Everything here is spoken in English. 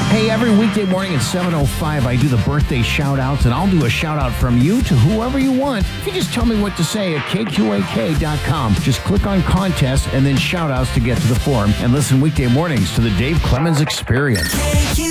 Hey, every weekday morning at 7:05, I do the birthday shout-outs, and I'll do a shout-out from you to whoever you want. If you just tell me what to say at kqak.com. Just click on contest and then shout-outs to get to the form, and listen weekday mornings to the Dave Clemens Experience.